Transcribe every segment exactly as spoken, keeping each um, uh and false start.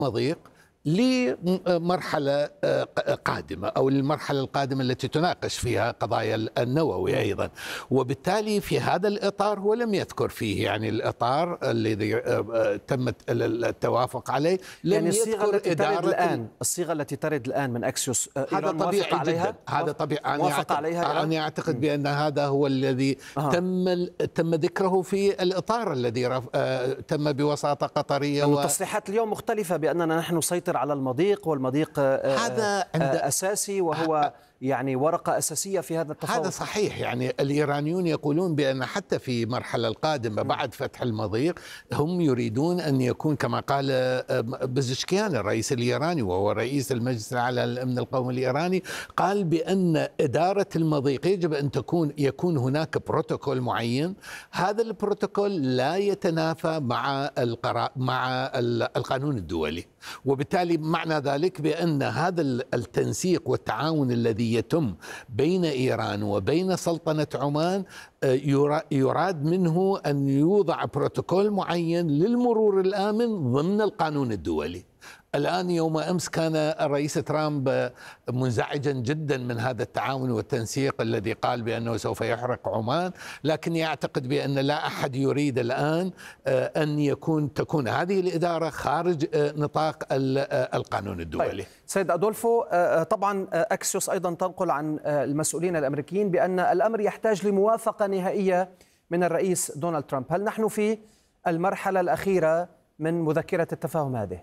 مضيق لمرحلة قادمة أو المرحلة القادمة التي تناقش فيها قضايا النووي أيضا. وبالتالي في هذا الإطار هو لم يذكر فيه يعني الإطار الذي تم التوافق عليه، لم يعني الصيغة يذكر التي إدارة ترد الآن الصيغة التي ترد الآن من أكسيوس، هذا طبيعي جدا. هذا طبيعي. موافق عليها. أنا أعتقد م. بأن هذا هو الذي أه. تم تم ذكره في الإطار الذي رف... تم بوساطة قطرية. و... التصريحات اليوم مختلفة بأننا نحن نسيطر على المضيق، والمضيق هذا عند... أساسي، وهو يعني ورقة أساسية في هذا التفاوض. هذا صحيح. يعني الإيرانيون يقولون بأن حتى في المرحلة القادمة بعد فتح المضيق هم يريدون أن يكون كما قال بزشكيان الرئيس الإيراني وهو رئيس المجلس الأعلى للأمن القومي الإيراني، قال بأن إدارة المضيق يجب أن تكون يكون هناك بروتوكول معين. هذا البروتوكول لا يتنافى مع القرار مع القانون الدولي، وبالتالي معنى ذلك بأن هذا التنسيق والتعاون الذي يتم بين إيران وبين سلطنة عمان يراد منه أن يوضع بروتوكول معين للمرور الآمن ضمن القانون الدولي. الآن يوم أمس كان الرئيس ترامب منزعجا جدا من هذا التعاون والتنسيق الذي قال بأنه سوف يحرق عمان، لكن يعتقد بأن لا أحد يريد الآن أن يكون تكون هذه الإدارة خارج نطاق القانون الدولي. طيب. سيد أدولفو، طبعا أكسيوس أيضا تنقل عن المسؤولين الأمريكيين بأن الأمر يحتاج لموافقة نهائية من الرئيس دونالد ترامب. هل نحن في المرحلة الأخيرة من مذكرة التفاهم هذه؟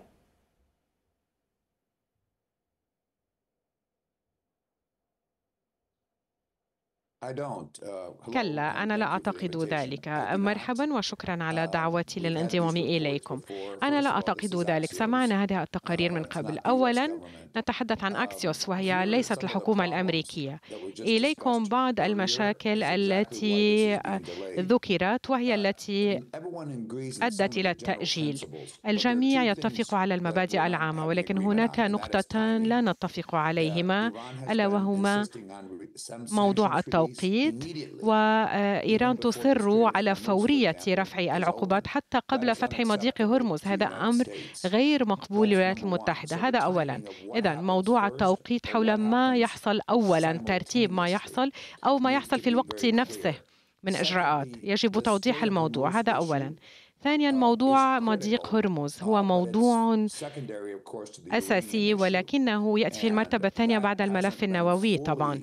كلا، أنا لا أعتقد ذلك. مرحبا وشكرا على دعوتي للانضمام إليكم. أنا لا أعتقد ذلك. سمعنا هذه التقارير من قبل. أولا نتحدث عن أكسيوس وهي ليست الحكومة الأمريكية. إليكم بعض المشاكل التي ذكرت وهي التي أدت إلى التأجيل. الجميع يتفق على المبادئ العامة، ولكن هناك نقطتان لا نتفق عليهما، ألا وهما موضوع التوقيت، وإيران تصر على فورية رفع العقوبات حتى قبل فتح مضيق هرمز. هذا أمر غير مقبول للولايات المتحدة. هذا أولا. إذن موضوع التوقيت حول ما يحصل أولا، ترتيب ما يحصل أو ما يحصل في الوقت نفسه من إجراءات، يجب توضيح الموضوع. هذا أولا. ثانيا، موضوع مضيق هرمز هو موضوع أساسي، ولكنه يأتي في المرتبة الثانية بعد الملف النووي. طبعا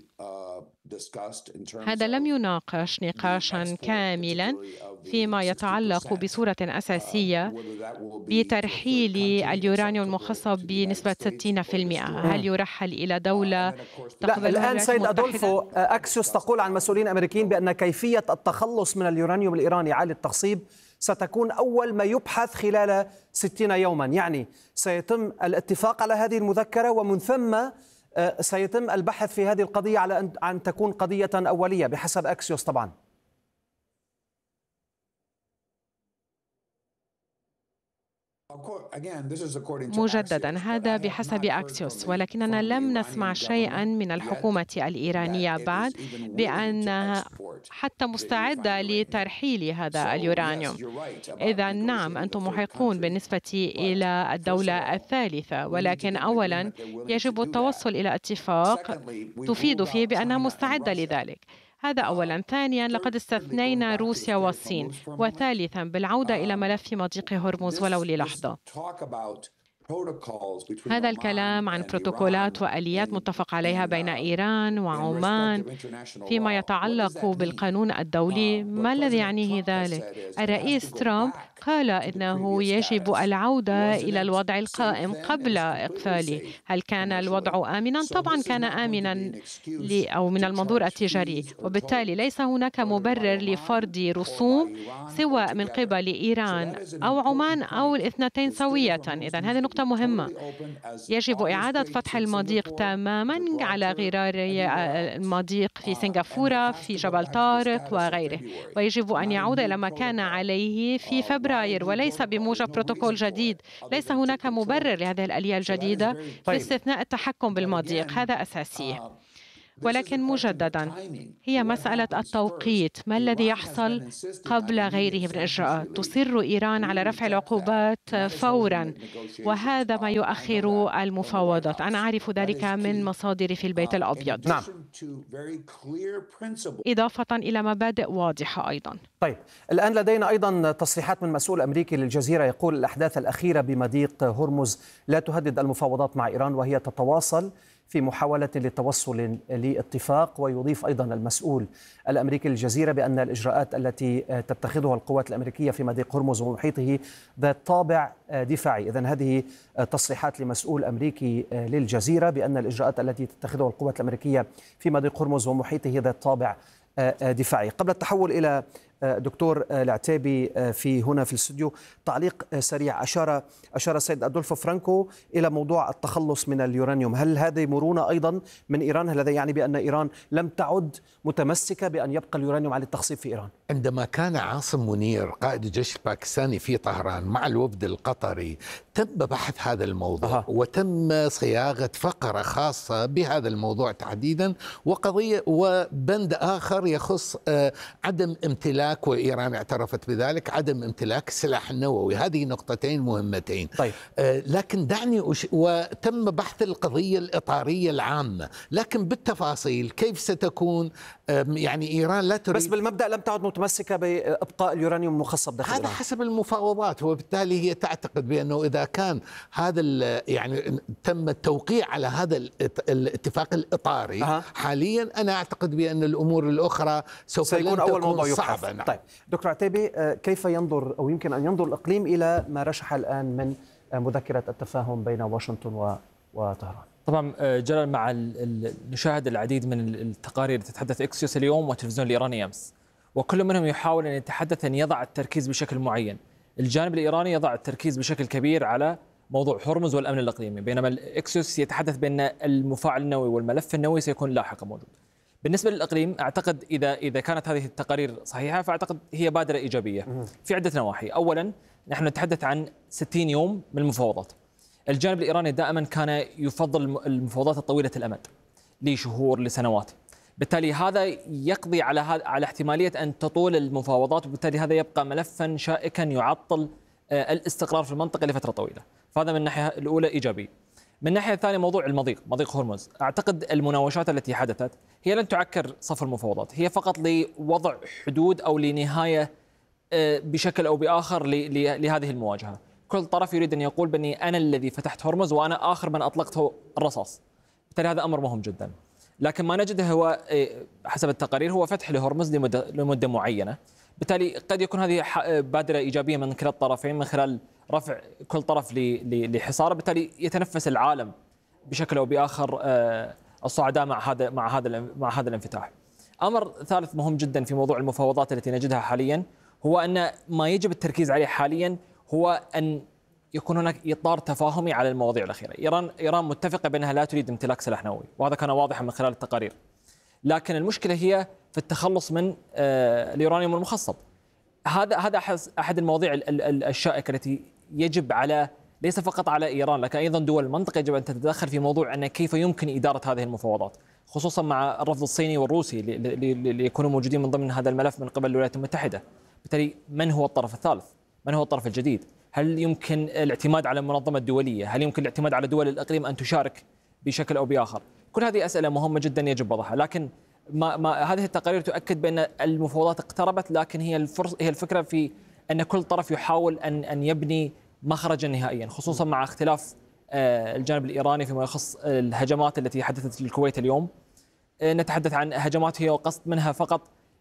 هذا لم يناقش نقاشا كاملا فيما يتعلق بصورة أساسية بترحيل اليورانيوم المخصب بنسبة ستين بالمئة. هل يرحل إلى دولة تقبل؟ لا، الآن سيد أدولفو، أكسيوس تقول عن مسؤولين أمريكيين بأن كيفية التخلص من اليورانيوم الإيراني عالي التخصيب ستكون أول ما يبحث خلال ستين يوما. يعني سيتم الاتفاق على هذه المذكرة ومن ثم سيتم البحث في هذه القضية على أن تكون قضية أولية بحسب أكسيوس. طبعا مجددا هذا بحسب أكسيوس، ولكننا لم نسمع شيئا من الحكومة الإيرانية بعد بأنها حتى مستعدة لترحيل هذا اليورانيوم. إذا نعم، أنتم محقون بالنسبة إلى الدولة الثالثة، ولكن أولا يجب التوصل إلى اتفاق تفيد فيه بأنها مستعدة لذلك. هذا أولا. ثانيا، لقد استثنينا روسيا والصين. وثالثا، بالعودة إلى ملف مضيق هرمز ولو للحظة، هذا الكلام عن بروتوكولات وآليات متفق عليها بين إيران وعمان فيما يتعلق بالقانون الدولي. ما الذي يعنيه ذلك؟ الرئيس ترامب قال إنه يجب العودة إلى الوضع القائم قبل إقفاله. هل كان الوضع آمنا؟ طبعا كان آمنا أو من المنظور التجاري، وبالتالي ليس هناك مبرر لفرض رسوم سواء من قبل إيران أو عمان أو الاثنتين سوية. إذن هذه نقطة مهمة. يجب إعادة فتح المضيق تماما على غرار المضيق في سنغافورة، في جبل طارق وغيره، ويجب أن يعود إلى ما كان عليه في فبراير وليس بموجب بروتوكول جديد. ليس هناك مبرر لهذه الآلية الجديدة باستثناء التحكم بالمضيق. هذا أساسي. ولكن مجددا هي مسألة التوقيت. ما الذي يحصل قبل غيره من الإجراءات؟ تصر إيران على رفع العقوبات فورا، وهذا ما يؤخر المفاوضات. أنا أعرف ذلك من مصادري في البيت الأبيض. نعم. إضافة إلى مبادئ واضحة أيضا. طيب، الآن لدينا أيضا تصريحات من مسؤول أمريكي للجزيرة يقول الأحداث الأخيرة بمضيق هرمز لا تهدد المفاوضات مع إيران، وهي تتواصل في محاولة للتوصل لاتفاق. ويضيف أيضا المسؤول الأمريكي للجزيرة بأن الإجراءات التي تتخذها القوات الأمريكية في مضيق هرمز ومحيطه ذات طابع دفاعي. إذن هذه تصريحات لمسؤول أمريكي للجزيرة بأن الإجراءات التي تتخذها القوات الأمريكية في مضيق هرمز ومحيطه ذات طابع دفاعي. قبل التحول إلى دكتور العتيبي في هنا في الاستوديو، تعليق سريع. أشار أشار السيد أدولفو فرانكو إلى موضوع التخلص من اليورانيوم. هل هذه مرونة أيضا من إيران؟ هل هذا يعني بأن إيران لم تعد متمسكة بأن يبقى اليورانيوم على التخصيب في إيران؟ عندما كان عاصم منير قائد الجيش الباكستاني في طهران مع الوفد القطري تم بحث هذا الموضوع. أه. وتم صياغة فقرة خاصة بهذا الموضوع تحديدا، وقضية وبند آخر يخص عدم امتلاك، وإيران اعترفت بذلك، عدم امتلاك السلاح النووي. هذه نقطتين مهمتين. طيب. لكن دعني أش... وتم بحث القضية الإطارية العامة، لكن بالتفاصيل كيف ستكون، يعني إيران لا تريد، بس بالمبدأ لم تعد متمسكة بإبقاء اليورانيوم المخصب داخل هذا إيران. حسب المفاوضات، وبالتالي هي تعتقد بأنه إذا كان هذا يعني تم التوقيع على هذا الاتفاق الإطاري أه. حاليا أنا أعتقد بأن الأمور الأخرى سوف سيكون أول موضوع صعبة. نعم. طيب دكتور عتيبي، كيف ينظر أو يمكن أن ينظر الإقليم إلى ما رشح الآن من مذكرة التفاهم بين واشنطن وطهران؟ طبعا جلال، مع نشاهد العديد من التقارير تتحدث إكسيوس اليوم والتلفزيون الإيراني أمس، وكل منهم يحاول أن يتحدث أن يضع التركيز بشكل معين. الجانب الإيراني يضع التركيز بشكل كبير على موضوع هرمز والأمن الإقليمي، بينما الإكسيوس يتحدث بأن المفاعل النووي والملف النووي سيكون لاحقا موجود. بالنسبة للإقليم، أعتقد إذا إذا كانت هذه التقارير صحيحة فأعتقد هي بادرة إيجابية في عدة نواحي. أولا، نحن نتحدث عن ستين يوم من المفاوضات. الجانب الإيراني دائما كان يفضل المفاوضات الطويلة الأمد لشهور لسنوات، بالتالي هذا يقضي على على احتمالية أن تطول المفاوضات، وبالتالي هذا يبقى ملفا شائكا يعطل الاستقرار في المنطقة لفترة طويلة. فهذا من الناحية الأولى إيجابي. من الناحية الثانية، موضوع المضيق، مضيق هرمز، أعتقد المناوشات التي حدثت هي لن تعكر صف المفاوضات، هي فقط لوضع حدود أو لنهاية بشكل أو بآخر لهذه المواجهة. كل طرف يريد أن يقول بأني أنا الذي فتحت هرمز وأنا آخر من أطلقت الرصاص، بالتالي هذا أمر مهم جدا. لكن ما نجده هو حسب التقارير هو فتح لهرمز لمدة, لمدة معينة، بالتالي قد يكون هذه بادرة إيجابية من كلا الطرفين من خلال رفع كل طرف لحصاره، بالتالي يتنفس العالم بشكل أو بآخر الصعداء مع هذا مع هذا مع هذا الانفتاح. أمر ثالث مهم جدا في موضوع المفاوضات التي نجدها حاليا هو أن ما يجب التركيز عليه حاليا هو أن يكون هناك إطار تفاهمي على المواضيع الأخيرة. إيران إيران متفقة بأنها لا تريد امتلاك سلاح نووي، وهذا كان واضحا من خلال التقارير. لكن المشكلة هي في التخلص من اليورانيوم المخصب. هذا هذا أحد المواضيع الشائكة التي يجب على ليس فقط على إيران لكن أيضا دول المنطقة يجب أن تتدخل في موضوع أن كيف يمكن إدارة هذه المفاوضات، خصوصا مع الرفض الصيني والروسي ليكونوا موجودين من ضمن هذا الملف من قبل الولايات المتحدة. بالتالي من هو الطرف الثالث؟ من هو الطرف الجديد؟ هل يمكن الاعتماد على المنظمة الدولية؟ هل يمكن الاعتماد على دول الإقليم أن تشارك بشكل أو بآخر؟ كل هذه أسئلة مهمة جدا يجب وضعها. لكن ما ما هذه التقارير تؤكد بأن المفاوضات اقتربت، لكن هي الفرص هي الفكرة في أن كل طرف يحاول أن أن يبني مخرجا نهائيا، خصوصا مع اختلاف الجانب الإيراني فيما يخص الهجمات التي حدثت للكويت اليوم. نتحدث عن هجمات هي وقصد منها فقط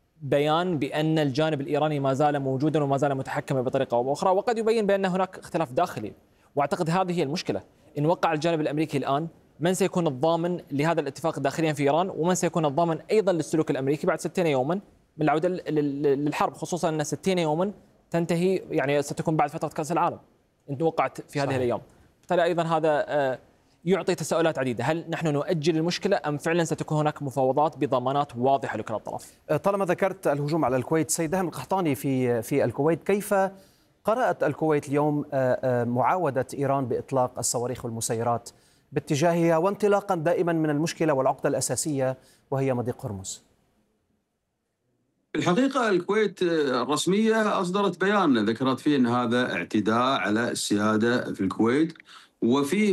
بيان بأن الجانب الإيراني ما زال موجودا وما زال متحكما بطريقة أو بأخرى، وقد يبين بأن هناك اختلاف داخلي. وأعتقد هذه هي المشكلة. إن وقع الجانب الأمريكي الآن، من سيكون الضامن لهذا الاتفاق داخليا في إيران، ومن سيكون الضامن أيضا للسلوك الأمريكي بعد ستين يوما من العودة للحرب، خصوصا أن ستين يوما تنتهي يعني ستكون بعد فترة كأس العالم إن وقعت في هذه الأيام. بالتالي أيضا هذا يعطي تساؤلات عديدة. هل نحن نؤجل المشكلة أم فعلا ستكون هناك مفاوضات بضمانات واضحة لكل الطرف؟ طالما ذكرت الهجوم على الكويت، سيد دهم القحطاني في في الكويت، كيف قرأت الكويت اليوم معاودة إيران بإطلاق الصواريخ والمسيرات باتجاهها وانطلاقا دائما من المشكلة والعقدة الأساسية وهي مضيق هرمز؟ الحقيقة الكويت الرسمية أصدرت بيان ذكرت فيه أن هذا اعتداء على السيادة في الكويت، وفي